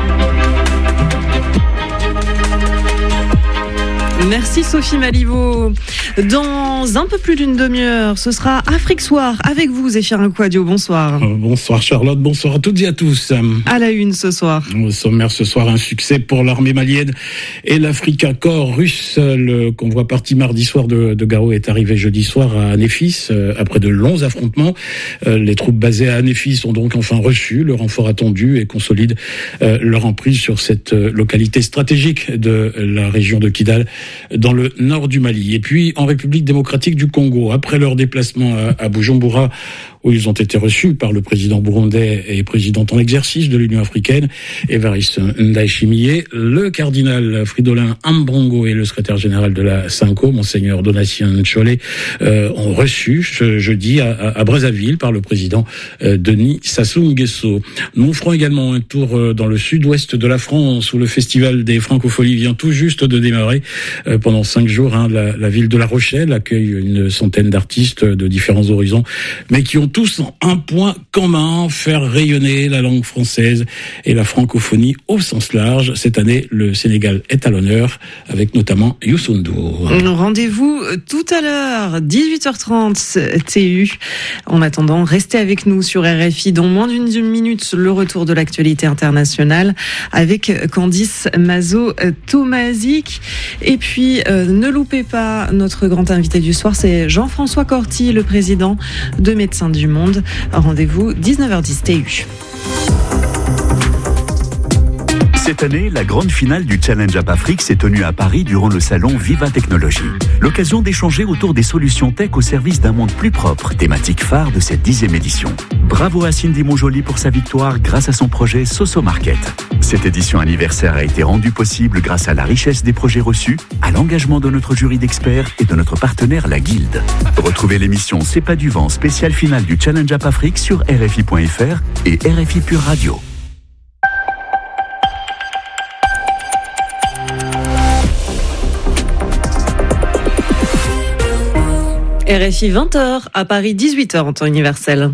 Merci Sophie Malivaud. Dans un peu plus d'une demi-heure, ce sera Afrique Soir avec vous, Zéphirin Quadio. Bonsoir. Euh, bonsoir Charlotte, bonsoir à toutes et à tous. À la une ce soir. Au sommaire ce soir, un succès pour l'armée malienne et l'Africa Corps russe. Le convoi parti mardi soir de, de Gao est arrivé jeudi soir à Anéfis, euh, après de longs affrontements. Euh, les troupes basées à Anéfis ont donc enfin reçu le renfort attendu et consolident euh, leur emprise sur cette euh, localité stratégique de la région de Kidal, dans le nord du Mali. Et puis en République démocratique du Congo, après leur déplacement à, à Bujumbura, où ils ont été reçus par le président burundais et président en exercice de l'Union africaine, Évariste Ndayishimiye, le cardinal Fridolin Ambongo et le secrétaire général de la Synco, Monseigneur Donatien Ncholet, euh, ont reçu ce jeudi à, à Brazzaville par le président euh, Denis Sassou Nguesso. Nous ferons également un tour euh, dans le sud-ouest de la France, où le festival des Francopholies vient tout juste de démarrer. Euh, pendant cinq jours, hein, la, la ville de La Rochelle accueille une centaine d'artistes de différents horizons, mais qui ont tous un point commun: faire rayonner la langue française et la francophonie au sens large. Cette année, le Sénégal est à l'honneur, avec notamment Youssou N'Dour. Rendez-vous tout à l'heure, dix-huit heures trente T U. En attendant, restez avec nous sur R F I. Dans moins d'une minute, le retour de l'actualité internationale avec Candice Mazo-Tomazic. Et puis, euh, ne loupez pas notre grand invité du soir, c'est Jean-François Corti, le président de Médecins du Monde. Rendez-vous dix-neuf heures dix T U. Cette année, la grande finale du Challenge App Afrique s'est tenue à Paris durant le salon Viva Technologie. L'occasion d'échanger autour des solutions tech au service d'un monde plus propre, thématique phare de cette dixième édition. Bravo à Cindy Monjoli pour sa victoire grâce à son projet Soso Market. Cette édition anniversaire a été rendue possible grâce à la richesse des projets reçus, à l'engagement de notre jury d'experts et de notre partenaire la Guilde. Retrouvez l'émission C'est pas du vent spéciale finale du Challenge Up Afrique sur R F I point F R et R F I Pure Radio. R F I vingt heures, à Paris dix-huit heures en temps universel.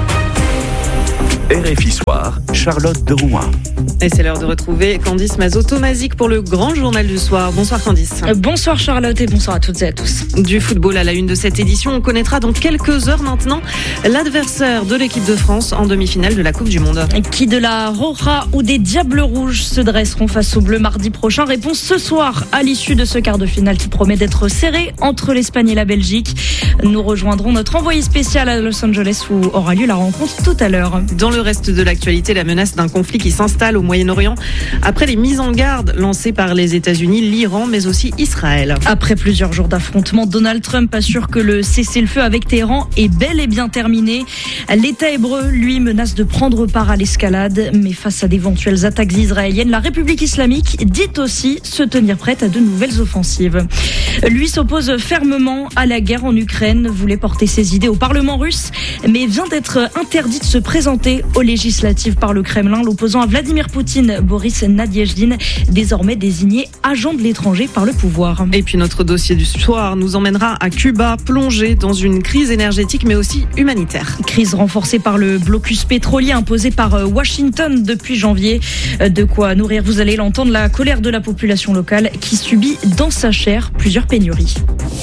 R F I Soir, Charlotte de Rouen. Et c'est l'heure de retrouver Candice Mazot-Tomazic pour le grand journal du soir. Bonsoir Candice. Bonsoir Charlotte et bonsoir à toutes et à tous. Du football à la une de cette édition, on connaîtra dans quelques heures maintenant l'adversaire de l'équipe de France en demi-finale de la Coupe du Monde. Qui de la Roja ou des Diables Rouges se dresseront face aux Bleus mardi prochain? Réponse ce soir à l'issue de ce quart de finale qui promet d'être serré entre l'Espagne et la Belgique. Nous rejoindrons notre envoyé spécial à Los Angeles où aura lieu la rencontre tout à l'heure. Dans le reste de l'actualité, la menace d'un conflit qui s'installe au Moyen-Orient après les mises en garde lancées par les États-Unis, l'Iran, mais aussi Israël. Après plusieurs jours d'affrontements, Donald Trump assure que le cessez-le-feu avec Téhéran est bel et bien terminé. L'État hébreu, lui, menace de prendre part à l'escalade, mais face à d'éventuelles attaques israéliennes, la République islamique dit aussi se tenir prête à de nouvelles offensives. Lui s'oppose fermement à la guerre en Ukraine, voulait porter ses idées au Parlement russe, mais vient d'être interdit de se présenter aux législatives par le Kremlin. L'opposant à Vladimir Poutine, Boris Nadiejdine, désormais désigné agent de l'étranger par le pouvoir. Et puis notre dossier du soir nous emmènera à Cuba, plongé dans une crise énergétique mais aussi humanitaire. Crise renforcée par le blocus pétrolier imposé par Washington depuis janvier. De quoi nourrir, vous allez l'entendre, la colère de la population locale qui subit dans sa chair plusieurs pénuries.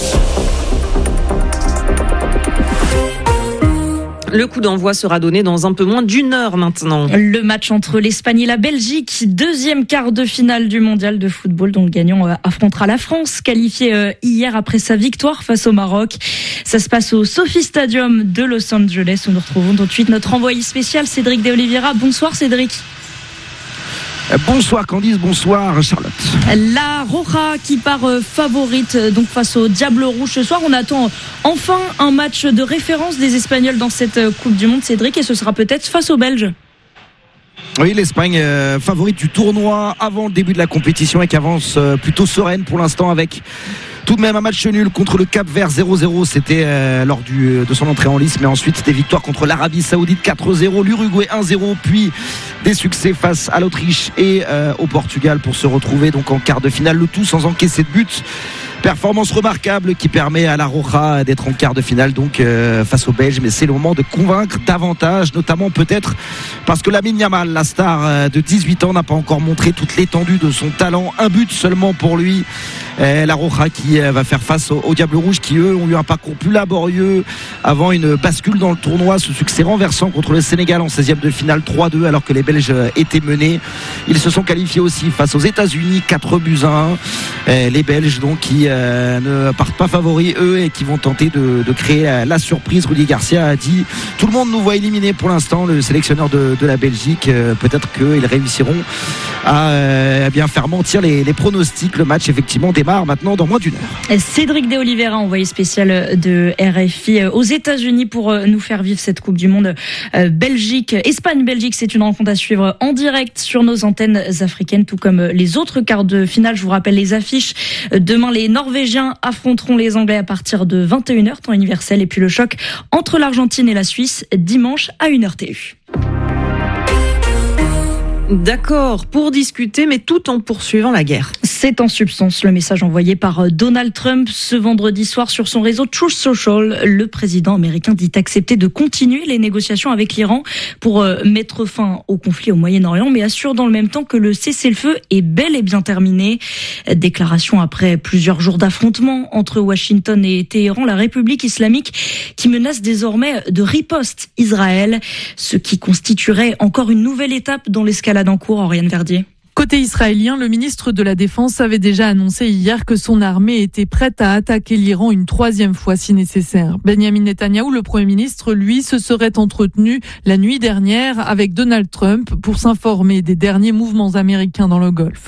Le coup d'envoi sera donné dans un peu moins d'une heure maintenant. Le match entre l'Espagne et la Belgique, deuxième quart de finale du mondial de football dont le gagnant affrontera la France, qualifiée hier après sa victoire face au Maroc. Ça se passe au Sophie Stadium de Los Angeles où nous retrouvons tout de suite notre envoyé spécial Cédric de Oliveira. Bonsoir Cédric. Bonsoir Candice, bonsoir Charlotte. La Roja qui part favorite donc face au Diable Rouge ce soir. On attend enfin un match de référence des Espagnols dans cette Coupe du Monde, Cédric, et ce sera peut-être face aux Belges. Oui, l'Espagne euh, favorite du tournoi avant le début de la compétition et qui avance euh, plutôt sereine pour l'instant avec tout de même un match nul contre le Cap-Vert zéro zéro, c'était euh, lors du, de son entrée en lice, mais ensuite des victoires contre l'Arabie Saoudite quatre zéro, l'Uruguay un zéro, puis des succès face à l'Autriche et euh, au Portugal pour se retrouver donc en quart de finale, le tout sans encaisser de but. Performance remarquable qui permet à la Roja d'être en quart de finale donc euh, face aux Belges, mais c'est le moment de convaincre davantage, notamment peut-être parce que Lamine Yamal, la star euh, de dix-huit ans, n'a pas encore montré toute l'étendue de son talent. Un but seulement pour lui. Euh, la Roja qui euh, va faire face aux, aux Diables Rouges qui eux ont eu un parcours plus laborieux avant une bascule dans le tournoi, ce succès renversant contre le Sénégal en seizième de finale trois deux alors que les Belges euh, étaient menés. Ils se sont qualifiés aussi face aux États-Unis quatre buts à un. Euh, les Belges donc qui euh, ne partent pas favoris eux et qui vont tenter de, de créer la, la surprise. Rudy Garcia a dit tout le monde nous voit éliminer pour l'instant, le sélectionneur de, de la Belgique. Euh, peut-être qu'ils réussiront à, euh, à bien faire mentir les, les pronostics. Le match effectivement démarre maintenant dans moins d'une heure. Cédric de Oliveira, envoyé spécial de R F I aux États-Unis pour nous faire vivre cette Coupe du Monde. Belgique, Espagne-Belgique, c'est une rencontre à suivre en direct sur nos antennes africaines, tout comme les autres quarts de finale. Je vous rappelle les affiches. Demain, les Norvégiens affronteront les Anglais à partir de vingt et une heures, temps universel, et puis le choc entre l'Argentine et la Suisse dimanche à une heure T U. D'accord, pour discuter, mais tout en poursuivant la guerre. C'est en substance le message envoyé par Donald Trump ce vendredi soir sur son réseau Truth Social. Le président américain dit accepter de continuer les négociations avec l'Iran pour mettre fin au conflit au Moyen-Orient, mais assure dans le même temps que le cessez-le-feu est bel et bien terminé. Déclaration après plusieurs jours d'affrontements entre Washington et Téhéran, la République islamique qui menace désormais de riposte Israël, ce qui constituerait encore une nouvelle étape dans l'escalade en cours. Oriane Verdier. Côté israélien, le ministre de la Défense avait déjà annoncé hier que son armée était prête à attaquer l'Iran une troisième fois si nécessaire. Benjamin Netanyahou, le Premier ministre, lui, se serait entretenu la nuit dernière avec Donald Trump pour s'informer des derniers mouvements américains dans le Golfe.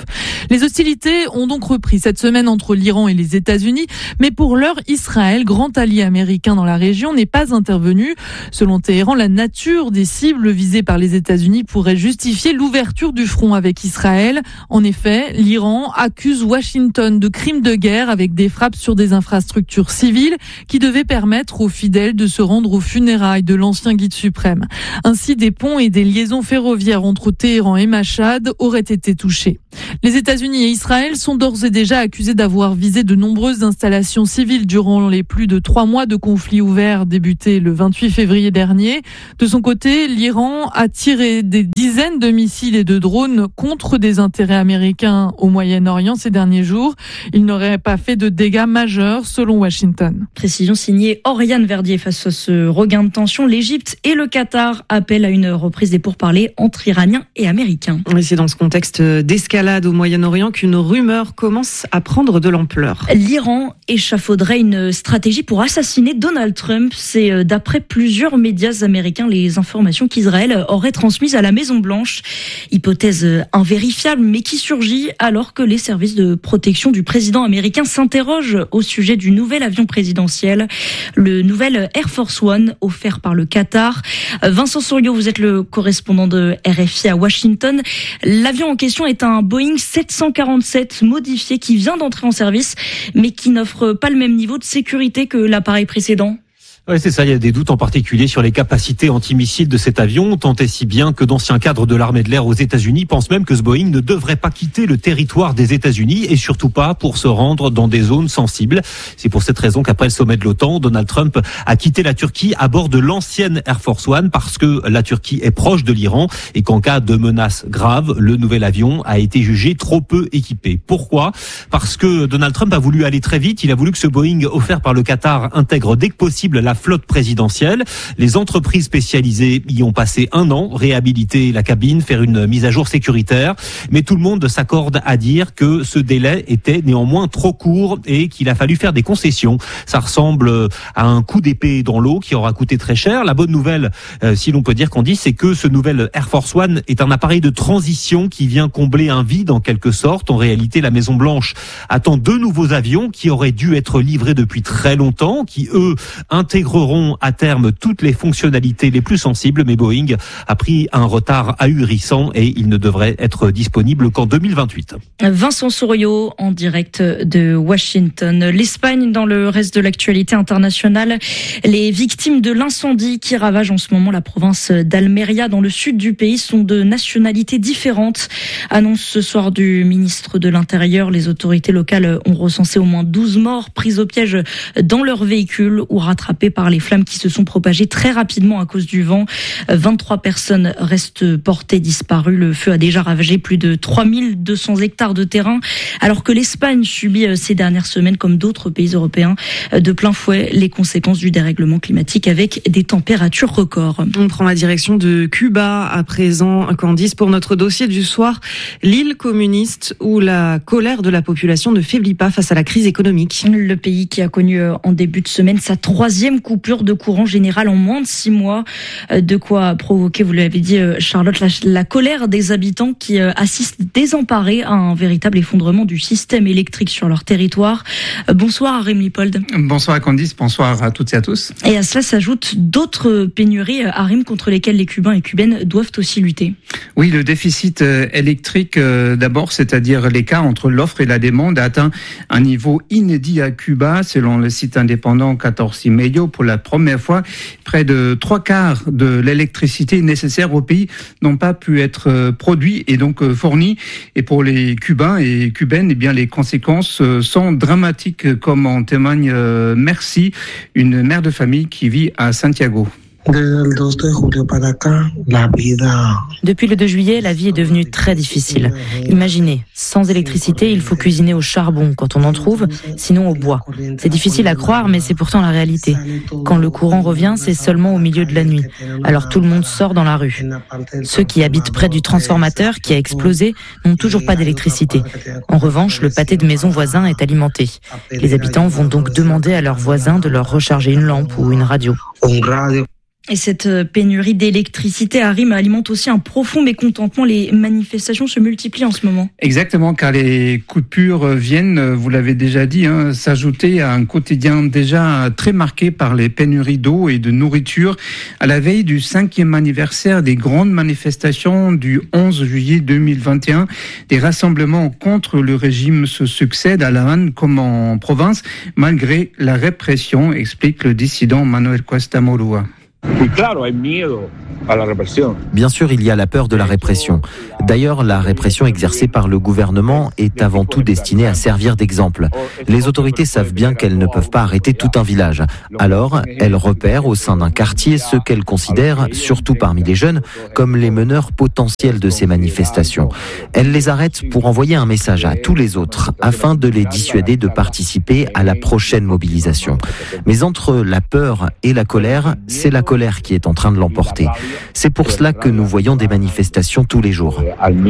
Les hostilités ont donc repris cette semaine entre l'Iran et les États-Unis, mais pour l'heure, Israël, grand allié américain dans la région, n'est pas intervenu. Selon Téhéran, la nature des cibles visées par les États-Unis pourrait justifier l'ouverture du front avec Israël. En effet, l'Iran accuse Washington de crimes de guerre avec des frappes sur des infrastructures civiles qui devaient permettre aux fidèles de se rendre aux funérailles de l'ancien guide suprême. Ainsi, des ponts et des liaisons ferroviaires entre Téhéran et Machhad auraient été touchés. Les États-Unis et Israël sont d'ores et déjà accusés d'avoir visé de nombreuses installations civiles durant les plus de trois mois de conflit ouvert débuté le vingt-huit février dernier. De son côté, l'Iran a tiré des dizaines de missiles et de drones contre des intérêts américains au Moyen-Orient ces derniers jours. Il n'aurait pas fait de dégâts majeurs selon Washington. Précision signée Oriane Verdier. Face à ce regain de tension, l'Égypte et le Qatar appellent à une reprise des pourparlers entre Iraniens et Américains. Oui, c'est dans ce contexte d'escalade au Moyen-Orient qu'une rumeur commence à prendre de l'ampleur. L'Iran échafauderait une stratégie pour assassiner Donald Trump. C'est d'après plusieurs médias américains les informations qu'Israël aurait transmises à la Maison-Blanche. Hypothèse invérifiable mais qui surgit alors que les services de protection du président américain s'interrogent au sujet du nouvel avion présidentiel, le nouvel Air Force One offert par le Qatar. Vincent Souriau, vous êtes le correspondant de R F I à Washington. L'avion en question est un Boeing sept cent quarante-sept modifié qui vient d'entrer en service mais qui n'offre pas le même niveau de sécurité que l'appareil précédent. Oui, c'est ça. Il y a des doutes en particulier sur les capacités antimissiles de cet avion, tant et si bien que d'anciens cadres de l'armée de l'air aux États-Unis pensent même que ce Boeing ne devrait pas quitter le territoire des États-Unis et surtout pas pour se rendre dans des zones sensibles. C'est pour cette raison qu'après le sommet de l'OTAN, Donald Trump a quitté la Turquie à bord de l'ancienne Air Force One parce que la Turquie est proche de l'Iran et qu'en cas de menace grave, le nouvel avion a été jugé trop peu équipé. Pourquoi ? Parce que Donald Trump a voulu aller très vite. Il a voulu que ce Boeing offert par le Qatar intègre dès que possible la flotte présidentielle. Les entreprises spécialisées y ont passé un an, réhabiliter la cabine, faire une mise à jour sécuritaire. Mais tout le monde s'accorde à dire que ce délai était néanmoins trop court et qu'il a fallu faire des concessions. Ça ressemble à un coup d'épée dans l'eau qui aura coûté très cher. La bonne nouvelle, euh, si l'on peut dire qu'on dit, c'est que ce nouvel Air Force One est un appareil de transition qui vient combler un vide en quelque sorte. En réalité, la Maison-Blanche attend deux nouveaux avions qui auraient dû être livrés depuis très longtemps, qui eux intégreront à terme toutes les fonctionnalités les plus sensibles, mais Boeing a pris un retard ahurissant et il ne devrait être disponible qu'en deux mille vingt-huit. Vincent Souriau en direct de Washington. L'Espagne dans le reste de l'actualité internationale. Les victimes de l'incendie qui ravage en ce moment la province d'Almeria dans le sud du pays sont de nationalités différentes. Annonce ce soir du ministre de l'Intérieur. Les autorités locales ont recensé au moins douze morts pris au piège dans leur véhicule ou rattrapés par les flammes qui se sont propagées très rapidement à cause du vent. vingt-trois personnes restent portées disparues. Le feu a déjà ravagé plus de trois mille deux cents hectares de terrain, alors que l'Espagne subit ces dernières semaines, comme d'autres pays européens, de plein fouet les conséquences du dérèglement climatique avec des températures records. On prend la direction de Cuba à présent, Candice, pour notre dossier du soir. L'île communiste où la colère de la population ne faiblit pas face à la crise économique. Le pays qui a connu en début de semaine sa troisième coupure de courant général en moins de six mois. De quoi provoquer, vous l'avez dit Charlotte, la, la colère des habitants qui assistent désemparés à un véritable effondrement du système électrique sur leur territoire. Bonsoir à Rémi Pold. Bonsoir à Candice, bonsoir à toutes et à tous. Et à cela s'ajoutent d'autres pénuries, Arim, contre lesquelles les Cubains et Cubaines doivent aussi lutter. Oui, le déficit électrique d'abord, c'est-à-dire l'écart entre l'offre et la demande, a atteint un niveau inédit à Cuba, selon le site indépendant catorce y medio. Pour la première fois, près de trois quarts de l'électricité nécessaire au pays n'ont pas pu être produits et donc fournis. Et pour les Cubains et Cubaines, eh bien, les conséquences sont dramatiques, comme en témoigne Merci, une mère de famille qui vit à Santiago. Depuis le deux juillet, la vie est devenue très difficile. Imaginez, sans électricité, il faut cuisiner au charbon quand on en trouve, sinon au bois. C'est difficile à croire, mais c'est pourtant la réalité. Quand le courant revient, c'est seulement au milieu de la nuit. Alors tout le monde sort dans la rue. Ceux qui habitent près du transformateur qui a explosé n'ont toujours pas d'électricité. En revanche, le pâté de maison voisin est alimenté. Les habitants vont donc demander à leurs voisins de leur recharger une lampe ou une radio. Et cette pénurie d'électricité à Rime alimente aussi un profond mécontentement. Les manifestations se multiplient en ce moment. Exactement, car les coupures viennent, vous l'avez déjà dit, hein, s'ajouter à un quotidien déjà très marqué par les pénuries d'eau et de nourriture. À la veille du cinquième anniversaire des grandes manifestations du onze juillet deux mille vingt et un, des rassemblements contre le régime se succèdent à La Havane comme en province, malgré la répression, explique le dissident Manuel Cuesta Morua. Bien sûr, il y a la peur de la répression. D'ailleurs, la répression exercée par le gouvernement est avant tout destinée à servir d'exemple. Les autorités savent bien qu'elles ne peuvent pas arrêter tout un village. Alors, elles repèrent au sein d'un quartier ceux qu'elles considèrent, surtout parmi les jeunes, comme les meneurs potentiels de ces manifestations. Elles les arrêtent pour envoyer un message à tous les autres, afin de les dissuader de participer à la prochaine mobilisation. Mais entre la peur et la colère, c'est la colère qui est en train de l'emporter. C'est pour cela que nous voyons des manifestations tous les jours.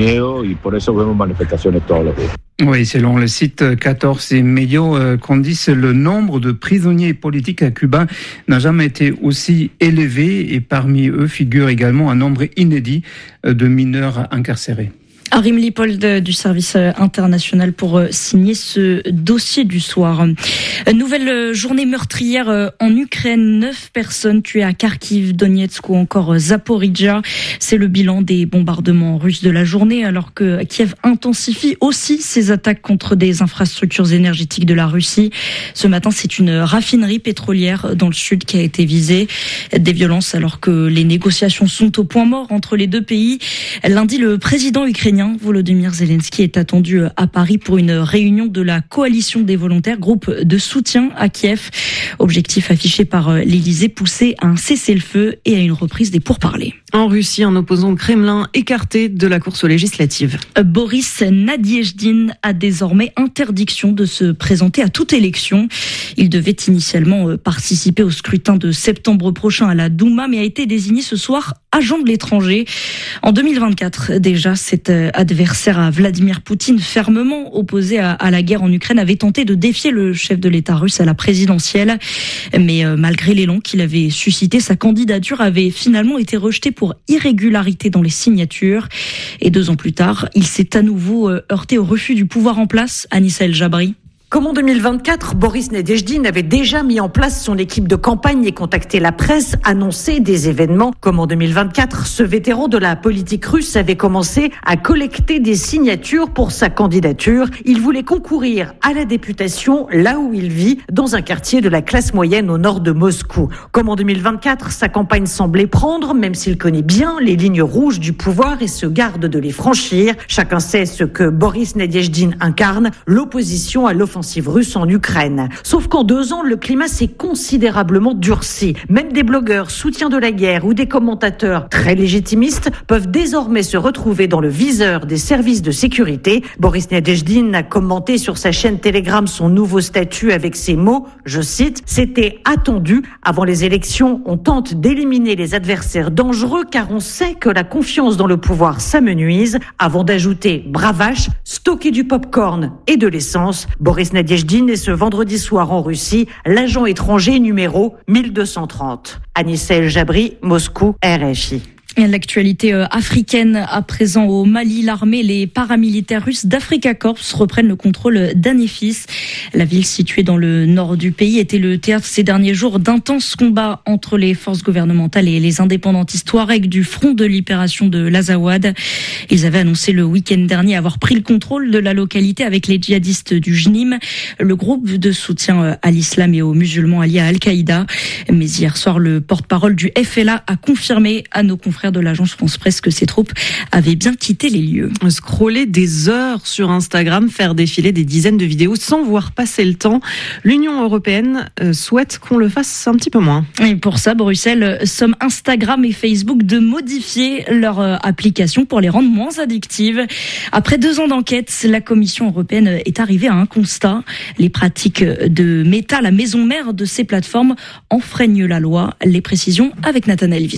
Oui, selon le site quatorze et Medio, euh, Candice, le nombre de prisonniers politiques à Cuba n'a jamais été aussi élevé et parmi eux figure également un nombre inédit de mineurs incarcérés. Arim Lipold du service international pour signer ce dossier du soir. Nouvelle journée meurtrière en Ukraine. Neuf personnes tuées à Kharkiv, Donetsk ou encore Zaporizhzhia. C'est le bilan des bombardements russes de la journée, alors que Kiev intensifie aussi ses attaques contre des infrastructures énergétiques de la Russie. Ce matin, c'est une raffinerie pétrolière dans le sud qui a été visée. Des violences alors que les négociations sont au point mort entre les deux pays. Lundi, le président ukrainien Volodymyr Zelensky est attendu à Paris pour une réunion de la coalition des volontaires, groupe de soutien à Kiev. Objectif affiché par l'Élysée, pousser à un cessez-le-feu et à une reprise des pourparlers. En Russie, un opposant au Kremlin écarté de la course aux législatives. Boris Nadiejdin a désormais interdiction de se présenter à toute élection. Il devait initialement participer au scrutin de septembre prochain à la Douma, mais a été désigné ce soir agent de l'étranger. En deux mille vingt-quatre, déjà, cet adversaire à Vladimir Poutine, fermement opposé à, à la guerre en Ukraine, avait tenté de défier le chef de l'État russe à la présidentielle. Mais euh, malgré l'élan qu'il avait suscité, sa candidature avait finalement été rejetée pour irrégularité dans les signatures. Et deux ans plus tard, il s'est à nouveau euh, heurté au refus du pouvoir en place, Anissa El Jabri. Comme en deux mille vingt-quatre, Boris Nadiejdin avait déjà mis en place son équipe de campagne et contacté la presse, annoncé des événements. Comme en deux mille vingt-quatre, ce vétéran de la politique russe avait commencé à collecter des signatures pour sa candidature. Il voulait concourir à la députation là où il vit, dans un quartier de la classe moyenne au nord de Moscou. Comme en deux mille vingt-quatre, sa campagne semblait prendre, même s'il connaît bien les lignes rouges du pouvoir et se garde de les franchir. Chacun sait ce que Boris Nadiejdin incarne, l'opposition à l'offensive russe en Ukraine. Sauf qu'en deux ans, le climat s'est considérablement durci. Même des blogueurs soutiens de la guerre ou des commentateurs très légitimistes peuvent désormais se retrouver dans le viseur des services de sécurité. Boris Nadiejdin a commenté sur sa chaîne Telegram son nouveau statut avec ces mots, je cite, « C'était attendu. Avant les élections, on tente d'éliminer les adversaires dangereux car on sait que la confiance dans le pouvoir s'amenuise. » Avant d'ajouter « bravache, stocker du popcorn et de l'essence », Boris Nadiejdin est ce vendredi soir en Russie, l'agent étranger numéro mille deux cent trente. Anissa El Jabri, Moscou, R F I. L'actualité africaine à présent au Mali, l'armée et les paramilitaires russes d'Africa Corps reprennent le contrôle d'Anéfis. La ville située dans le nord du pays était le théâtre ces derniers jours d'intenses combats entre les forces gouvernementales et les indépendantistes touaregs du front de libération de l'Azawad. Ils avaient annoncé le week-end dernier avoir pris le contrôle de la localité avec les djihadistes du J N I M, le groupe de soutien à l'islam et aux musulmans alliés à Al-Qaïda. Mais hier soir, le porte-parole du F L A a confirmé à nos confrères de l'agence France Presse que ces troupes avaient bien quitté les lieux. Scroller des heures sur Instagram, faire défiler des dizaines de vidéos sans voir passer le temps. L'Union européenne souhaite qu'on le fasse un petit peu moins. Et pour ça, Bruxelles somme Instagram et Facebook de modifier leur application pour les rendre moins addictives. Après deux ans d'enquête, la Commission européenne est arrivée à un constat. Les pratiques de Meta, la maison mère de ces plateformes, enfreignent la loi. Les précisions avec Nathanaël Vitran.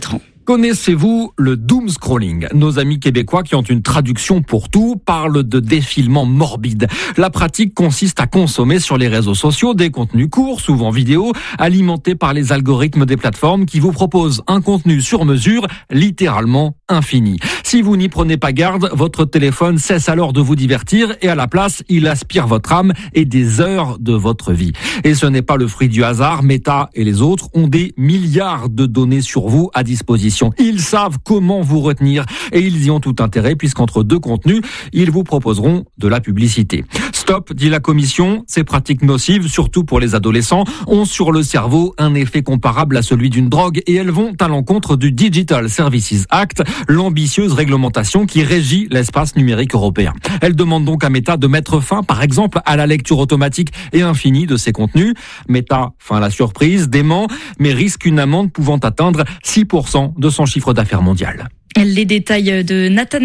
Connaissez-vous le doom scrolling ? Nos amis québécois qui ont une traduction pour tout parlent de défilement morbide. La pratique consiste à consommer sur les réseaux sociaux des contenus courts, souvent vidéo, alimentés par les algorithmes des plateformes qui vous proposent un contenu sur mesure, littéralement infini. Si vous n'y prenez pas garde, votre téléphone cesse alors de vous divertir et à la place, il aspire votre âme et des heures de votre vie. Et ce n'est pas le fruit du hasard, Meta et les autres ont des milliards de données sur vous à disposition. Ils savent comment vous retenir et ils y ont tout intérêt puisqu'entre deux contenus, ils vous proposeront de la publicité. Stop, dit la commission, ces pratiques nocives, surtout pour les adolescents, ont sur le cerveau un effet comparable à celui d'une drogue et elles vont à l'encontre du Digital Services Act, l'ambitieuse réglementation qui régit l'espace numérique européen. Elle demande donc à Meta de mettre fin, par exemple, à la lecture automatique et infinie de ces contenus. Meta, fin la surprise, dément, mais risque une amende pouvant atteindre six pour cent de son chiffre d'affaires mondial. Les détails de Nathan